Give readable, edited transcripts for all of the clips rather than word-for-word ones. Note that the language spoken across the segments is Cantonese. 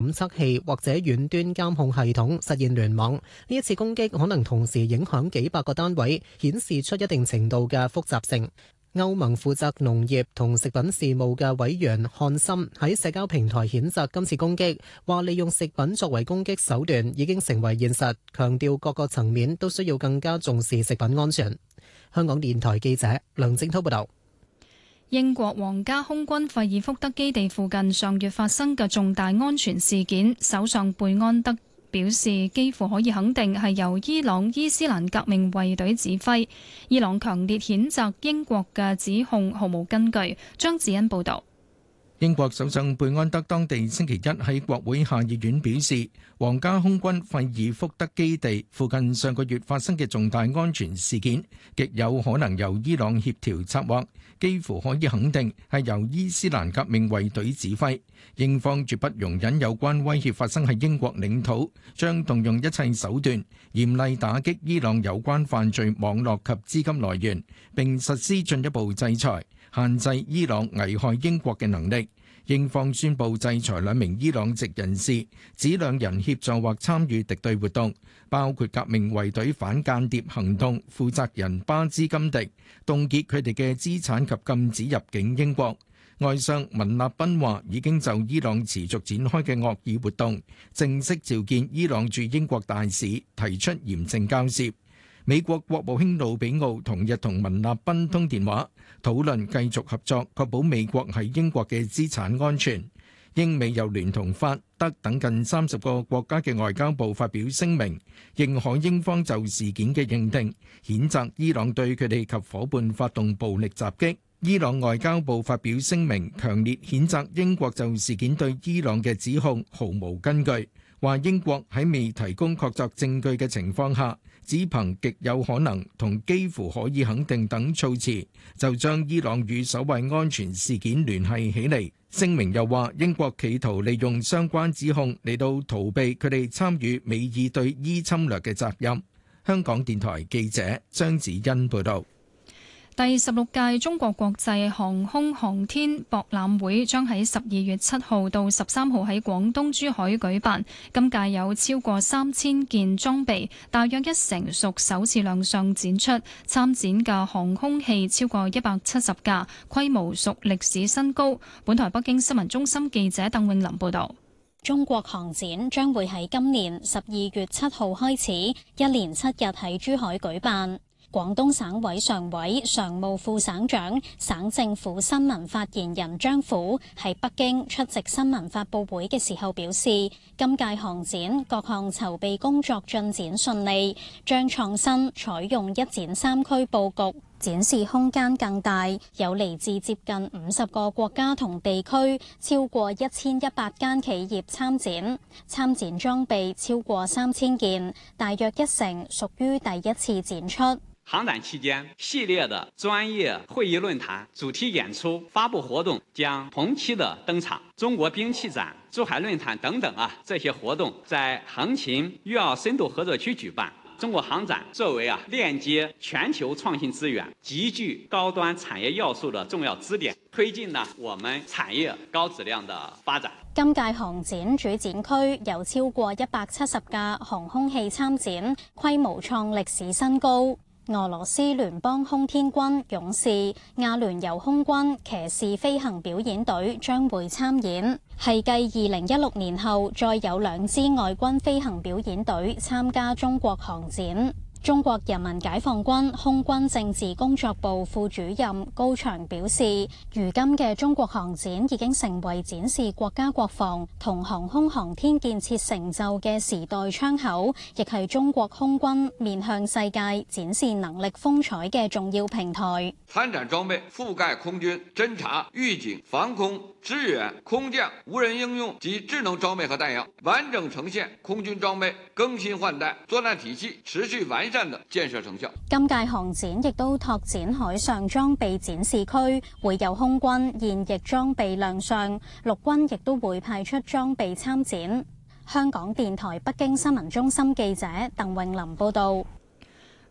檢測器或者遠端監控系統實現聯網。呢一次攻擊可能同時影響幾百個單位，顯示出一定程度嘅複雜性。歐盟負責農業同食品事務嘅委員漢森喺社交平台譴責今次攻擊，話利用食品作為攻擊手段已經成為現實，強調各個層面都需要更加重視食品安全。香港電台記者梁正濤報道。 英國皇家空軍費爾福德基地附近上月發生嘅重大安全事件，首相貝安德表示幾乎可以肯定係由伊朗伊斯蘭革命衛隊指揮。伊朗強烈譴責英國嘅指控毫無根據。張子欣報導。 英國首相貝安德當地星期一喺國會下議院表示，皇家空軍費爾福德基地附近上個月發生嘅重大安全事件，極有可能由伊朗協調策劃，幾乎可以肯定係由伊斯蘭革命衛隊指揮。英方絕不容忍有關威脅發生喺英國領土，將動用一切手段嚴厲打擊伊朗有關犯罪網絡及資金來源，並實施進一步制裁，限制伊朗危害英國嘅能力。英方宣布制裁兩名伊朗籍人士，指兩人協助或參與敵對活動，包括革命衛隊反間諜行動負責人巴茲金迪，凍結佢哋嘅資產及禁止入境英國。外相文納賓話已經就伊朗持續展開嘅惡意活動，正式召見伊朗駐英國大使，提出嚴正交涉。美國國務卿魯比奧同日同文納賓通電話，討論繼續合作，確保美國喺英國嘅資產安全。英美又聯同法德等近30個國家嘅外交部發表聲明，認可英方就事件嘅認定，譴責伊朗對佢哋及夥伴發動暴力襲擊。伊朗外交部發表聲明，強烈譴責英國就事件對伊朗嘅指控毫無根據，話英國喺未提供確鑿證據嘅情況下，只憑極有可能同幾乎可以肯定等措辭，就將伊朗與所謂安全事件聯繫起嚟。聲明又話，英國企圖利用相關指控嚟到逃避佢哋參與美伊對伊侵略嘅責任。香港電台記者張子欣報道。 第16屆中國國際航空航天博覽會將喺12月7號到13號喺廣東珠海舉辦。今屆有超過3000件裝備，大約一成屬首次亮相展出。參展嘅航空器超過170架，規模屬歷史新高。本台北京新聞中心記者鄧永林報道。 中國航展將會喺今年12月7號開始，一連7日喺珠海舉辦。廣東省委常委、常務副省長、省政府新聞發言人張虎喺北京出席新聞發佈會嘅時候表示，今屆航展各項籌備工作進展順利，將創新採用一展三區佈局，展示空間更大，有嚟自接近50個國家同地區，超過1100間企業參展，參展裝備超過3000件，大約一成屬於第一次展出。 航展期間，系列的專業會議論壇、主題演出、發布活動將同期的登場。中國兵器展、珠海論壇等等這些活動在橫琴粵澳深度合作區舉辦。中國航展作為鏈接全球創新資源、極具高端產業要素的重要支點，推進我們產業高質量的發展。 今屆航展主展區有超過170架航空器參展，規模創歷史新高。俄羅斯聯邦空天軍勇士、亞聯酋空軍騎士飛行表演隊將會參演，係繼2016年後再有2支外軍飛行表演隊參加中國航展。中國人民解放軍空軍政治工作部副主任高翔表示，如今嘅中國航展已經成為展示國家國防同航空航天建設成就嘅時代窗口，亦係中國空軍面向世界展示能力風采嘅重要平台。 參展裝備覆蓋空軍偵察、預警、防空、支援、空降、無人應用及智能裝備和彈藥，完整呈現空軍裝備更新換代、作戰體系持續完善的建設成效。 今屆航展亦都拓展海上裝備展示區，會有空軍現役裝備亮相，陸軍亦都會派出裝備參展。香港電台北京新聞中心記者鄧詠琳報道。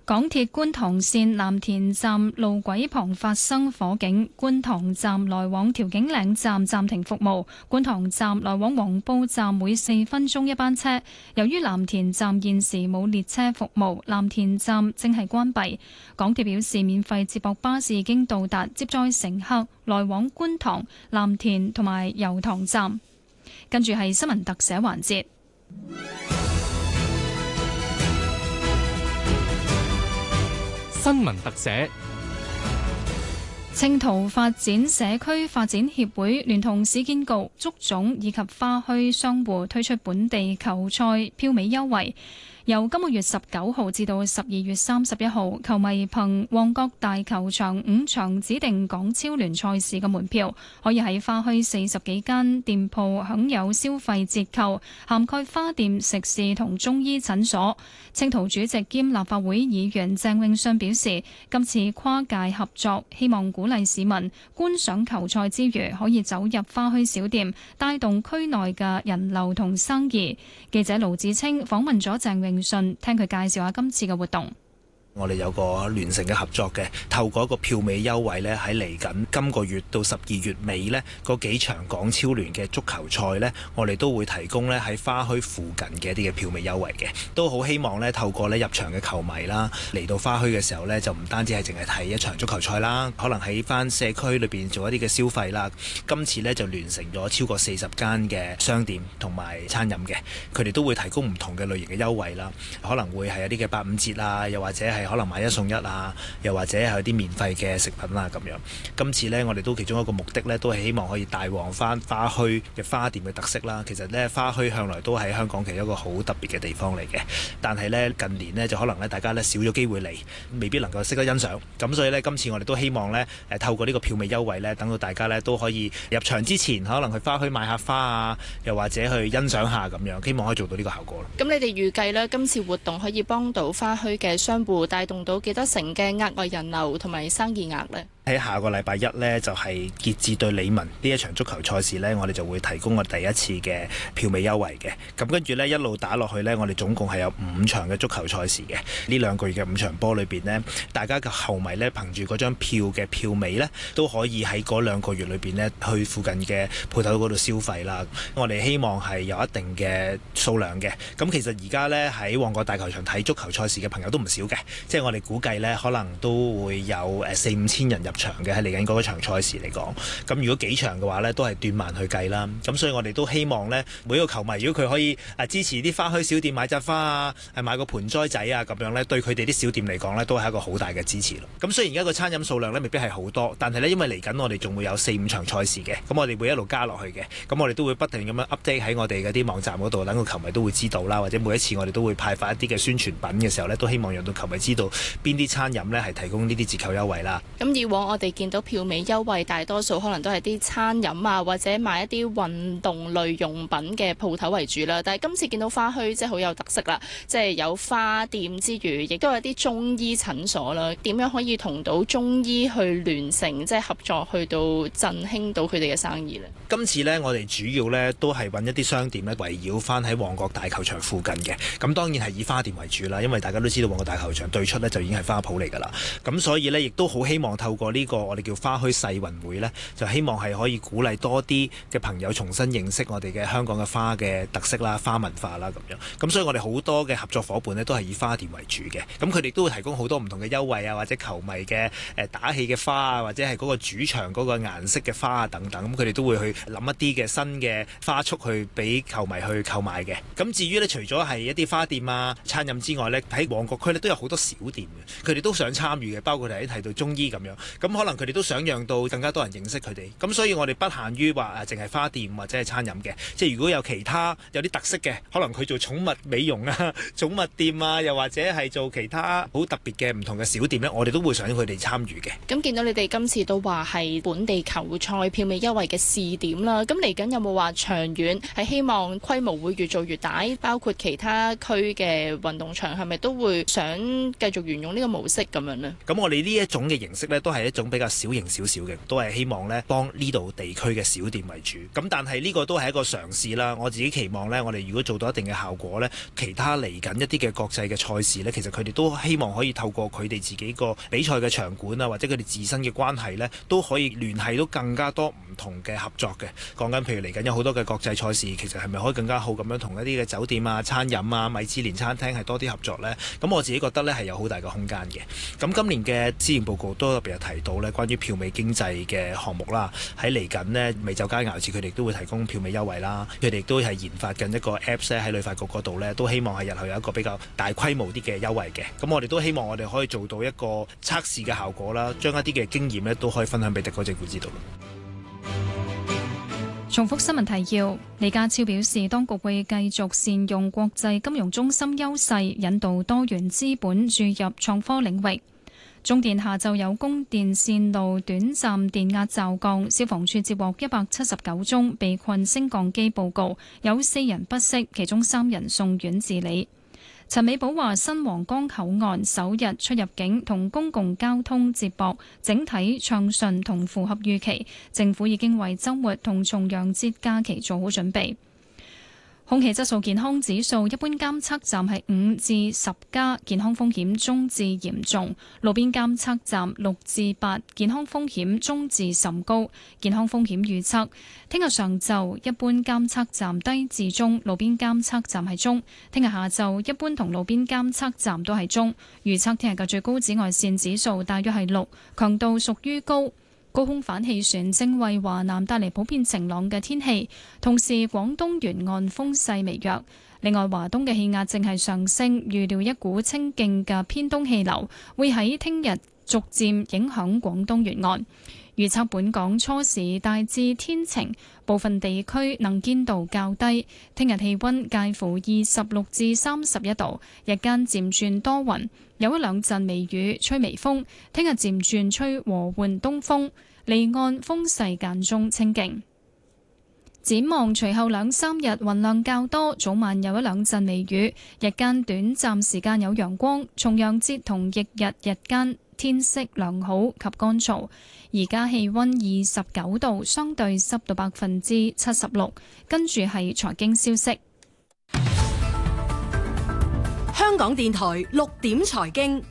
港鐵觀塘線藍田站路軌旁發生火警，觀塘站來往調景嶺站暫停服務，觀塘站來往黃埔站每4分鐘一班車。由於藍田站現時冇列車服務，藍田站正係關閉。港鐵表示，免費接駁巴士已經到達，接載乘客來往觀塘、藍田同埋油塘站。跟住係新聞特寫環節。 新聞特寫。 青桃發展社區發展協會聯同市建局、足總以及花墟商戶推出本地球賽票尾優惠。由今個月19號至到12月31號，球迷憑旺角大球場5場指定港超聯賽事嘅門票，可以喺花墟40幾間店鋪享有消費折扣，涵蓋花店、食肆同中醫診所。青桃主席兼立法會議員鄭泳舜表示，今次跨界合作，希望鼓勵市民觀賞球賽之餘，可以走入花墟小店，帶動區內嘅人流同生意。記者盧子清訪問咗鄭泳舜，聽佢介紹下今次嘅活動。 我哋有個聯成嘅合作嘅，透過一個票尾優惠呢，喺嚟緊今個月到12月尾呢，嗰幾場港超聯嘅足球賽呢，我哋都會提供呢喺花墟附近嘅一啲嘅票尾優惠嘅，都好希望呢透過呢入場嘅球迷啦，嚟到花墟嘅時候呢，就唔單止係淨係睇一場足球賽啦，可能喺翻社區裏邊做一啲嘅消費啦。今次呢就聯成咗超過40間嘅商店同埋餐飲嘅，佢哋都會提供唔同嘅類型嘅優惠啦，可能會係一啲嘅85折啊，又或者係可能買1送1啊，又或者係有啲免費嘅食品啊咁樣。今次呢，我哋都其中一個目的呢，都係希望可以帶旺翻花墟嘅花店嘅特色啦。其實呢，花墟向來都喺香港其實一個好特別嘅地方嚟嘅，但係呢，近年呢，就可能呢大家呢少咗機會嚟，未必能夠識得欣賞。咁所以呢，今次我哋都希望呢，透過呢個票尾優惠呢，等到大家呢都可以入場之前，可能去花墟買下花啊，又或者去欣賞下咁樣，希望可以做到呢個效果。 咁你哋預計呢，今次活動可以幫到花墟嘅商戶帶動到幾多成嘅額外人流同埋生意額呢？ 喺下個禮拜1呢，就係傑志對理文呢一場足球賽事呢，我哋就會提供我第一次嘅票尾優惠嘅。咁跟住呢，一路打落去呢，我哋總共係有5場嘅足球賽事嘅。呢2個月嘅5場波裏邊呢，大家嘅球迷呢，憑住嗰張票嘅票尾呢，都可以喺嗰2個月裏邊呢，去附近嘅鋪頭嗰度消費啦。我哋希望係有一定嘅數量嘅。咁其實而家呢，喺旺角大球場睇足球賽事嘅朋友都唔少嘅，即係我哋估計呢，可能都會有4-5千人入場嘅，喺嚟緊嗰場賽事嚟講。咁如果幾場嘅話呢，都係斷萬去計啦。咁所以我哋都希望呢，每一個球迷如果佢可以支持啲花墟小店買紮花啊，買個盆栽仔啊咁樣呢，對佢哋啲小店嚟講呢，都係一個好大嘅支持咯。咁雖然而家個餐飲數量呢未必係好多，但係呢，因為嚟緊我哋仲會有4-5場賽事嘅，咁我哋會一路加落去嘅。咁我哋都會不斷咁樣 update 喺我哋嗰啲網站嗰度，等個球迷都會知道啦。或者每一次我哋都會派發一啲嘅宣傳品嘅時候呢，都希望讓到球迷知道邊啲餐飲呢係提供呢啲折扣優惠啦。 咁以往我哋見到票尾優惠大多數可能都係啲餐飲啊，或者買一啲運動類用品嘅鋪頭為主啦。但係今次見到花墟即係好有特色啦，即係有花店之餘，亦都有啲中醫診所啦。點樣可以同到中醫去聯成，即係合作去到振興到佢哋嘅生意呢？ 今次呢，我哋主要呢都係揾一啲商店呢，圍繞翻喺旺角大球場附近嘅。咁當然係以花店為主啦，因為大家都知道旺角大球場對出呢就已經係花鋪嚟㗎啦。咁所以呢，亦都好希望透過呢個我哋叫花墟世運會呢，就希望係可以鼓勵多啲嘅朋友重新認識我哋嘅香港嘅花嘅特色啦、花文化啦咁樣。咁所以我哋好多嘅合作伙伴呢，都係以花店為主嘅。咁佢哋都會提供好多唔同嘅優惠啊，或者球迷嘅打氣嘅花啊，或者係嗰個主場嗰個顏色嘅花啊等等。咁佢哋都會去諗一啲嘅新嘅花束去俾球迷去購買嘅。咁至於呢，除咗係一啲花店啊、餐飲之外呢，喺旺角區呢都有好多小店嘅，佢哋都想參與嘅，包括係提到中醫咁樣。咁可能佢哋都想讓到更加多人認識佢哋。咁所以我哋不限於話淨係花店或者係餐飲嘅，即係如果有其他有啲特色嘅，可能佢做寵物美容啊、寵物店啊，又或者係做其他好特別嘅唔同嘅小店呢，我哋都會想佢哋參與嘅。 咁見到你哋今次都話係本地球賽票尾優惠嘅試點啦，咁嚟緊有冇話長遠係希望規模會越做越大，包括其他區嘅運動場係咪都會想繼續沿用呢個模式咁樣呢？ 咁我哋呢一種嘅形式呢，都係一種比較小型少少嘅，都係希望呢幫呢度地區嘅小店為主。咁但係呢個都係一個嘗試啦。我自己期望呢，我哋如果做到一定嘅效果呢，其他嚟緊一啲嘅國際嘅賽事呢，其實佢哋都希望可以透過佢哋自己個比賽嘅場館啊，或者佢哋自身嘅關係呢，都可以聯繫到更加多唔同嘅合作嘅。講緊譬如嚟緊有好多嘅國際賽事，其實係咪可以更加好咁樣同一啲嘅酒店啊、餐飲啊、米芝蓮餐廳係多啲合作呢？咁我自己覺得呢係有好大嘅空間嘅。咁今年嘅施政報告都特別有提到呢，關於票美經濟嘅項目啦，喺嚟緊呢美酒佳餚節佢哋都會提供票美優惠啦。佢哋都係研發緊一個 Apps 喺旅發局嗰度呢，都希望係日後有一個比較大規模啲嘅優惠嘅。咁我哋都希望我哋可以做到一個測試嘅效果啦，將一啲嘅經驗呢都可以分享俾特區政府知道。 重複新聞提要，李家超表示，當局會繼續善用國際金融中心優勢，引導多元資本注入創科領域。中電下晝有供電線路短暫電壓驟降，消防處接獲179宗被困升降機報告，有4人不適，其中3人送院治理。陳美寶話：新皇崗口岸首日出入境同公共交通接駁，整體暢順同符合預期。政府已經為週末同重陽節假期做好準備。空氣質素健康指數一般監測站係5至10加，健康風險中至嚴重；路邊監測站6至8，健康風險中至甚高。健康風險預測：聽日上晝一般監測站低至中，路邊監測站係中；聽日下晝一般同路邊監測站都係中。預測聽日嘅最高紫外線指數大約係6，強度屬於高。高空反氣旋正為華南帶嚟普遍晴朗嘅天氣，同時廣東沿岸風勢微弱。另外，華東嘅氣壓正係上升，預料一股清勁嘅偏東氣流會喺聽日逐漸影響廣東沿岸。預測本港初時大致天晴，部分地區能見度較低。聽日氣溫介乎26至31度，日間漸轉多雲，有一兩陣微雨，吹微風。聽日漸轉吹和緩東風，離岸風勢間中清勁。展望隨後2-3日雲量較多，早晚有一兩陣微雨，日間短暫時間有陽光。重陽節同翌日日間天色良好及乾燥。而家氣溫29度，相對濕度76%。跟住係財經消息。 香港電台6點財經，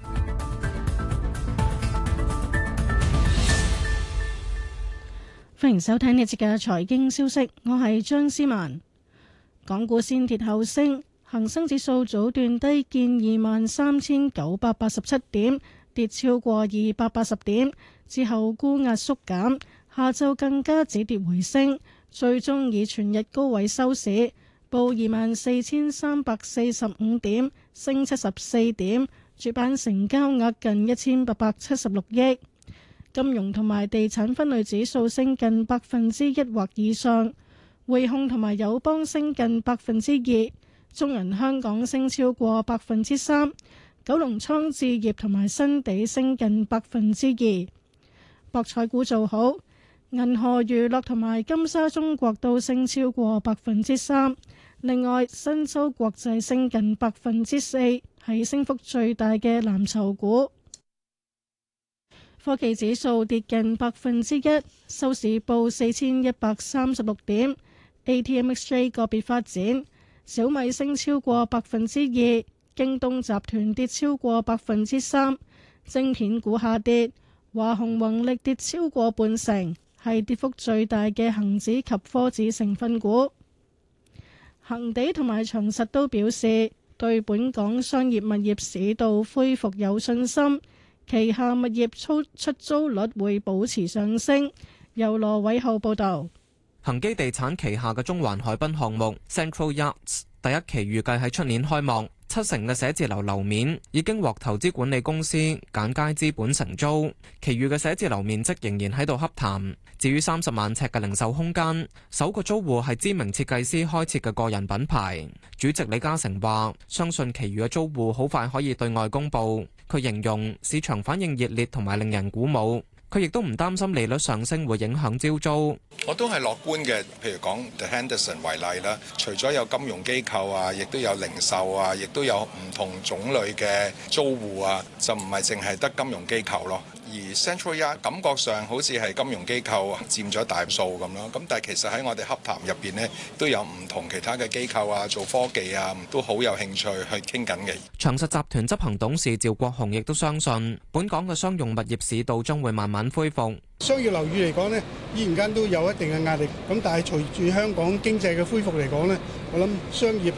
歡迎收聽呢節嘅財經消息，我係張思曼。港股先跌後升，恒生指數早段低見23,987點，跌超過280點，之後沽壓縮減，下晝更加止跌回升，最終以全日高位收市，報24,345點，升74點，主板成交額近1,876億。金融同埋地產分類指數升近1%或以上，匯控同埋友邦升近2%，中銀香港升超過3%，九龍倉置業同埋新地升近2%。博彩股做好，銀河娛樂同埋金沙中國都升超過3%。另外，申洲國際升近4%，係升幅最大嘅藍籌股。科技指數跌近1%，收市報4136點。ATMXJ 個別發展，小米升超過2%，京東集團跌超過3%，晶片股下跌，華虹宏力跌超過50%，係跌幅最大嘅恒指及科指成分股。恒地同埋長實都表示對本港商業物業市道恢復有信心，旗下物業出租率會保持上升。由羅偉浩報道。 恒基地產旗下嘅中環海濱項目 Central Yachts 第一期預計喺出年開幕，70%嘅寫字樓樓面已經獲投資管理公司簡佳資本承租，其餘嘅寫字樓面積仍然喺度洽談。至於30萬尺嘅零售空間，首個租戶係知名設計師開設嘅個人品牌。主席李嘉誠話：相信其餘嘅租戶好快可以對外公佈。佢形容市場反應熱烈同埋令人鼓舞。 佢亦都唔擔心利率上升會影響招租。 我都係樂觀嘅，譬如講 The Henderson 為例啦，除咗有金融機構啊，亦都有零售啊，亦都有唔同種類嘅租戶啊，就唔係淨係得金融機構咯。而 Central Yard 感覺上好似係金融機構佔咗大數咁咯，咁但係其實喺我哋洽談入邊呢，都有唔同其他嘅機構啊，做科技啊，都好有興趣去傾緊嘅。 長實集團執行董事趙國雄亦都相信，本港嘅商用物業市道將會慢慢恢復。 商業樓宇嚟講呢，依然間都有一定嘅壓力，咁但係隨住香港經濟嘅恢復嚟講呢，我諗商業